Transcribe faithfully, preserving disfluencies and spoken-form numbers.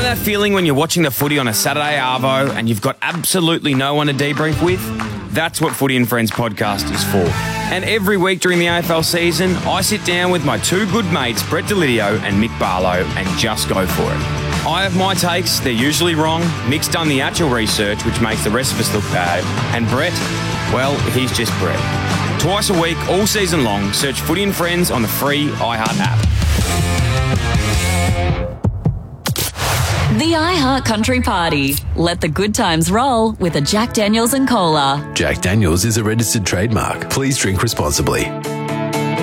that feeling when you're watching the footy on a Saturday arvo and you've got absolutely no one to debrief with? That's what Footy and Friends podcast is for. And every week during the A F L season, I sit down with my two good mates, Brett Delidio and Mick Barlow, and just go for it. I have my takes, they're usually wrong. Mick's done the actual research, which makes the rest of us look bad. And Brett, well, he's just Brett. Twice a week, all season long, search Footy and Friends on the free iHeart app. The iHeart Country Party. Let the good times roll with a Jack Daniels and Cola. Jack Daniels is a registered trademark. Please drink responsibly.